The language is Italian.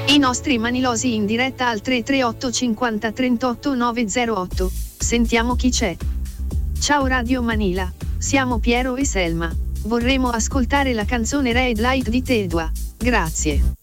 I nostri manilosi in diretta al 338 50 38 908. Sentiamo chi c'è. Ciao Radio Manila, siamo Piero e Selma. Vorremmo ascoltare la canzone Red Light di Tedua. Grazie.